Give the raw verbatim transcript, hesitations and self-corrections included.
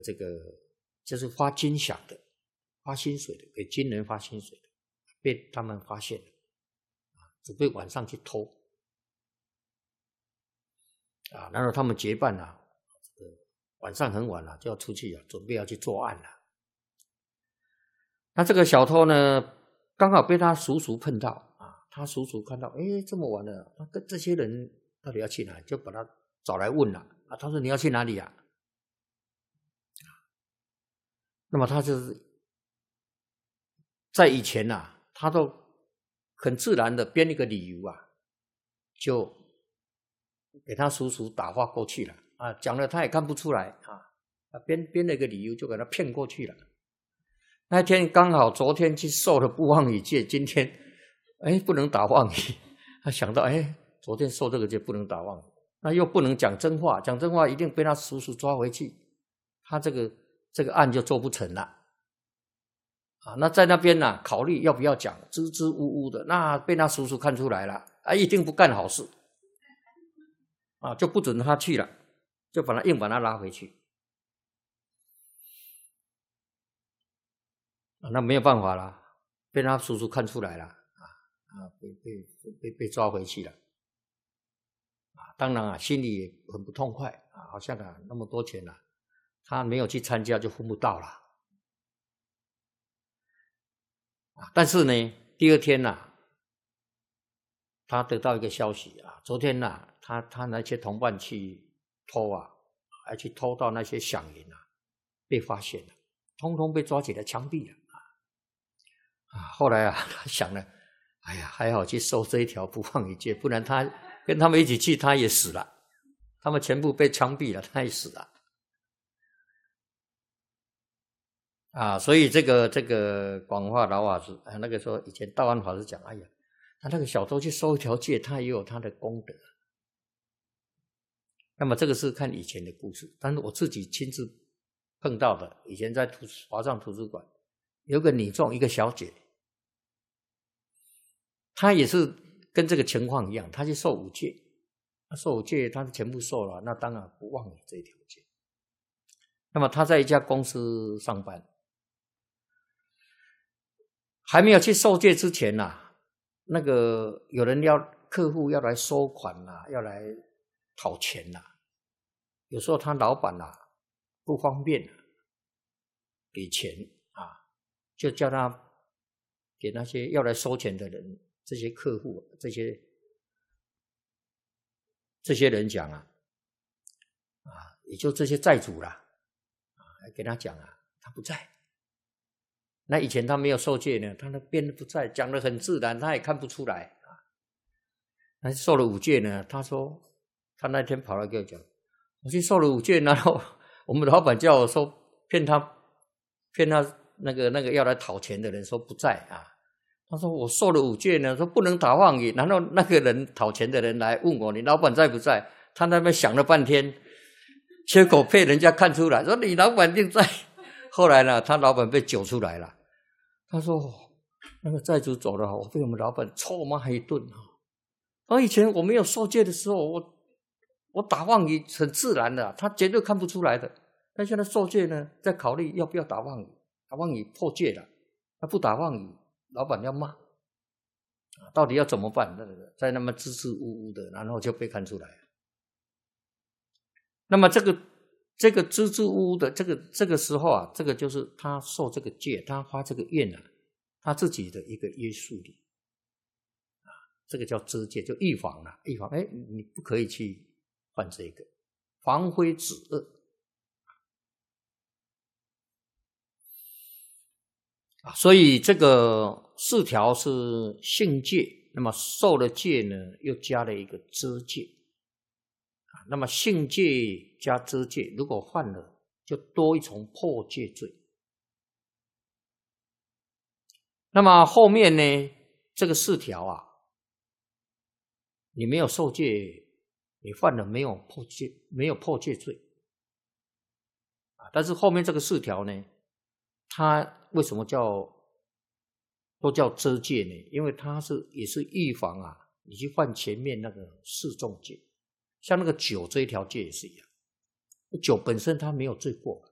这个就是发金饷的，发薪水的，给军人发薪水的，被他们发现了，准备晚上去偷啊，然后他们结伴啊，这个晚上很晚了、啊、就要出去啊，准备要去作案了。那这个小偷呢，刚好被他叔叔碰到啊，他叔叔看到，哎，这么晚了，他跟这些人到底要去哪里，就把他找来问了啊。他说你要去哪里啊？那么他就是在以前啊，他都很自然的编一个理由啊，就给他叔叔打发过去了啊，讲了他也看不出来啊，编编了一个理由就给他骗过去了。那天刚好昨天去受了不妄语戒，今天哎不能打妄语，他想到哎昨天受这个戒不能打妄语，那又不能讲真话，讲真话一定被他叔叔抓回去，他这个这个案就做不成了啊。那在那边呢、啊，考虑要不要讲，支支吾吾的，那被他叔叔看出来了啊，一定不干好事啊，就不准他去了，就把他硬把他拉回去。啊、那没有办法啦，被他叔叔看出来了啊啊，被被被被抓回去了啊。当然啊，心里也很不痛快啊，好像啊那么多钱啊，他没有去参加就分不到了啊。但是呢，第二天呐、啊，他得到一个消息啊，昨天呐、啊，他他那些同伴去偷啊，还去偷到那些响银啊，被发现了，通通被抓起来枪毙了。啊，后来啊，他想了，哎呀，还好去受这一条不妄语戒，不然他跟他们一起去，他也死了。他们全部被枪毙了，他也死了。啊，所以这个这个广化老法师，啊，那个时候以前道安法师讲，哎呀，他那个小偷去受一条戒，他也有他的功德。那么这个是看以前的故事，但是我自己亲自碰到的，以前在图华藏图书馆有个女众，一个小姐。他也是跟这个情况一样，他去受五戒，受五戒他全部受了，那当然不妄语这一条戒。那么他在一家公司上班，还没有去受戒之前呐、啊，那个有人要客户要来收款啦、啊，要来讨钱啦、啊，有时候他老板啊不方便、啊、给钱啊，就叫他给那些要来收钱的人。这些客户，这些这些人讲啊，啊，也就这些债主啦，啊，给他讲啊，他不在。那以前他没有受戒呢，他那边不在，讲得很自然，他也看不出来啊。那受了五戒呢，他说他那天跑来跟我讲，我去受了五戒，然后我们老板叫我说骗他，骗他那个那个要来讨钱的人说不在啊。他说我受了五戒呢，说不能打妄语，然后那个人讨钱的人来问我，你老板在不在？他那边想了半天，结果被人家看出来，说你老板定在。后来呢，他老板被揪出来了。他说那个债主走了，我被我们老板臭骂一顿。而以前我没有受戒的时候，我我打妄语很自然的，他绝对看不出来的。但现在受戒呢，在考虑要不要打妄语，打妄语破戒了，他不打妄语。老板要骂，到底要怎么办？在那么支支吾吾的，然后就被看出来了。那么这个这个支支吾吾的，这个这个时候啊，这个就是他受这个戒，他发这个愿啊，他自己的一个约束力啊，这个叫遮戒，就预防了，预防。哎，你不可以去犯这个，防非止恶。啊，所以这个四条是性戒，那么受了戒呢，又加了一个遮戒。啊，那么性戒加遮戒，如果犯了，就多一重破戒罪。那么后面呢，这个四条啊，你没有受戒，你犯了没有破戒，没有破戒罪。啊，但是后面这个四条呢，它为什么叫都叫遮戒呢？因为它是也是预防啊，你去犯前面那个四重戒，像那个酒这一条戒也是一样，酒本身它没有罪过，